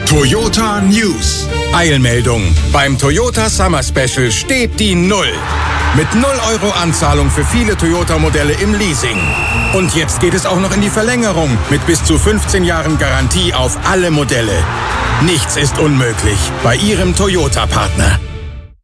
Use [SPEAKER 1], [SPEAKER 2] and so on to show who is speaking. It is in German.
[SPEAKER 1] Toyota News.
[SPEAKER 2] Eilmeldung. Beim Toyota Summer Special steht die Null. Mit 0 € Anzahlung für viele Toyota-Modelle im Leasing. Und jetzt geht es auch noch in die Verlängerung mit bis zu 15 Jahren Garantie auf alle Modelle. Nichts ist unmöglich bei Ihrem Toyota-Partner.